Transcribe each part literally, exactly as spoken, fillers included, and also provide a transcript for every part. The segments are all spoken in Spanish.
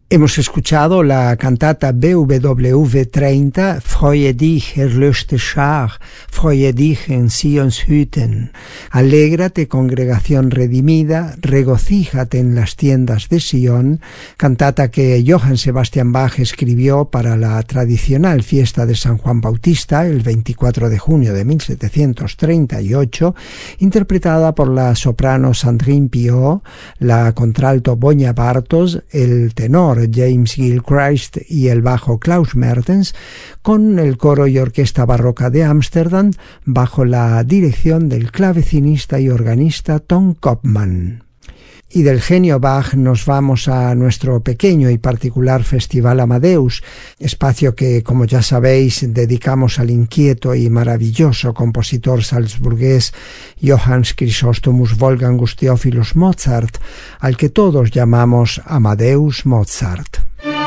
Hemos escuchado la cantata B W V treinta, Freue dich, erlöschte Schar, Freue dich en Sions Hütten. Alégrate, congregación redimida, regocíjate en las tiendas de Sion, cantata que Johann Sebastian Bach escribió para la tradicional fiesta de San Juan Bautista, el veinticuatro de junio de mil setecientos treinta y ocho, interpretada por la soprano Sandrine Piot, la contralto Boña Bartos, el tenor James Gilchrist y el bajo Klaus Mertens, con el coro y orquesta barroca de Ámsterdam bajo la dirección del clavecinista y organista Tom Kopman. Y del genio Bach nos vamos a nuestro pequeño y particular Festival Amadeus, espacio que, como ya sabéis, dedicamos al inquieto y maravilloso compositor salzburgués Johannes Chrysostomus Wolfgangus Theophilus Mozart, al que todos llamamos Amadeus Mozart.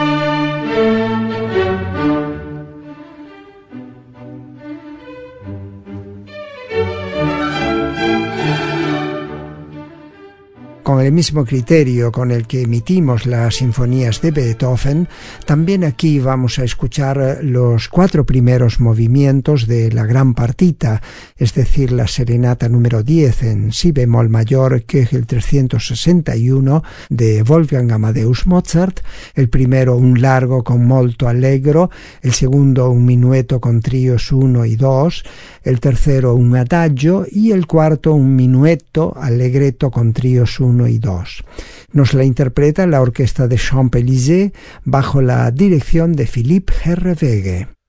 Con el mismo criterio con el que emitimos las sinfonías de Beethoven, también aquí vamos a escuchar los cuatro primeros movimientos de la gran partita, es decir, la serenata número diez en si bemol mayor, Köchel trescientos sesenta y uno de Wolfgang Amadeus Mozart, el primero un largo con molto allegro, el segundo un minueto con tríos uno y dos, el tercero un adagio y el cuarto un minueto allegretto con tríos uno y dos. Nos la interpreta la orquesta de Champs-Élysées bajo la dirección de Philippe Herreweghe.